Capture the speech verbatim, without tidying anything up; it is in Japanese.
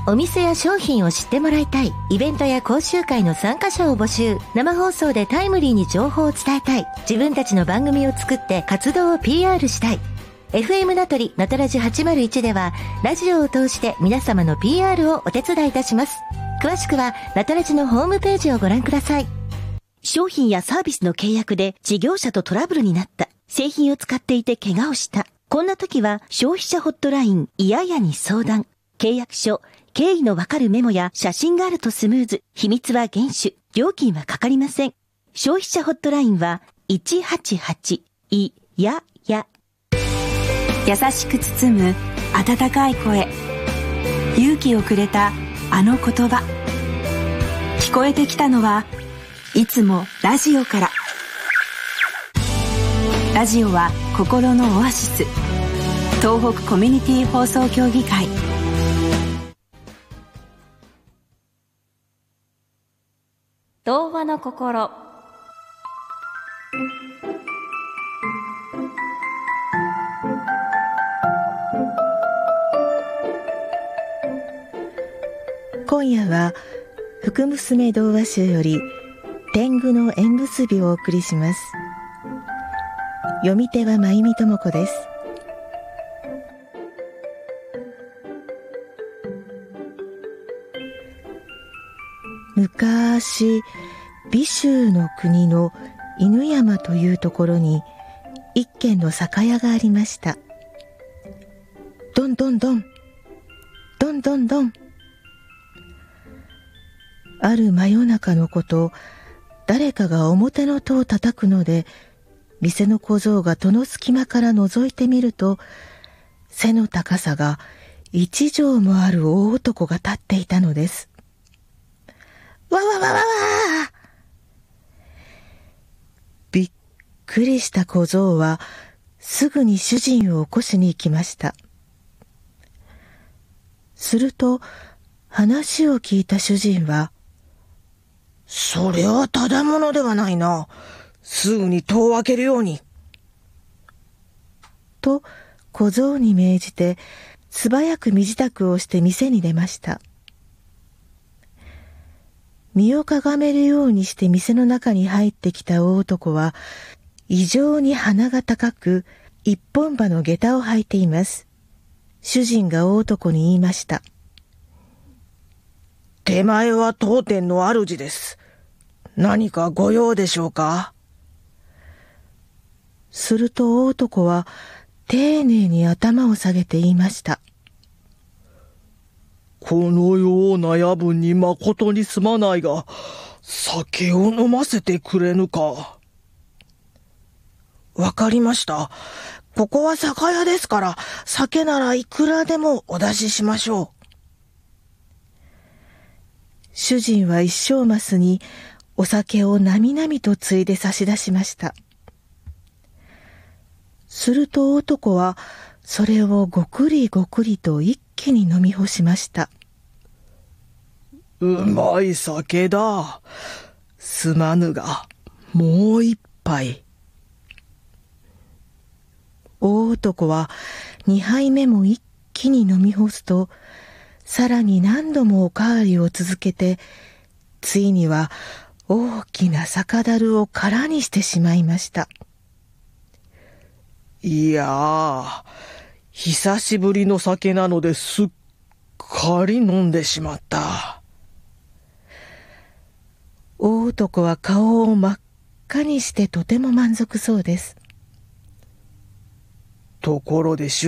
お店や商品を知ってもらいたい。イベントや講習会の参加者を募集。生放送でタイムリーに情報を伝えたい。自分たちの番組を作って活動を ピーアール したい。エフエム ナトリナトラジはちまるいちではラジオを通して皆様の ピーアール をお手伝いいたします。詳しくはナトラジのホームページをご覧ください。 商品やサービスの契約で事業者とトラブルになった。製品を使っていて怪我をした。こんな時は消費者ホットラインいややに相談。契約書、経緯のわかるメモや写真があるとスムーズ。秘密は厳守。料金はかかりません。消費者ホットラインはいちはちはちいやや。 優しく包む温かい声。勇気をくれたあの言葉。聞こえてきたのはいつもラジオから。ラジオは心のオアシス。東北コミュニティ放送協議会。 童話の心。 今夜は福娘童話集より天狗の縁結びをお送りします。読み手はまゆみともこです。昔、美州の国の犬山というところに一軒の酒屋がありました。どんどんどん、どんどんどん。ある真夜中のこと、誰かが表の戸を叩くので、店の小僧が戸の隙間から覗いてみると、背の高さが一畳もある大男が立っていたのです。わわわわわ。びっくりした小僧はすぐに主人を起こしに行きました。すると話を聞いた主人は、それはただものではないな。すぐに戸を開けるように。と小僧に命じて素早く身支度をして店に出ました。身をかがめるようにして店の中に入ってきた大男は異常に鼻が高く一本歯の下駄を履いています。主人が大男に言いました。手前は当店の主です。何かご用でしょうか。すると大男は丁寧に頭を下げて言いました。このような夜分にまことにすまないが、酒を飲ませてくれぬか。わかりました。ここは酒屋ですから、酒ならいくらでもお出ししましょう。主人は一升マスにお酒をなみなみとついで差し出しました。すると男はそれをごくりごくりと一気に飲み干しました。うまい酒だ。すまぬが、もう一杯。大男は二杯目も一気に飲み干すと、さらに何度もおかわりを続けて、ついには大きな酒樽を空にしてしまいました。いやー、久しぶりの酒なのですっかり飲んでしまった。大男は顔を真っ赤にしてとても満足そうです。ところで主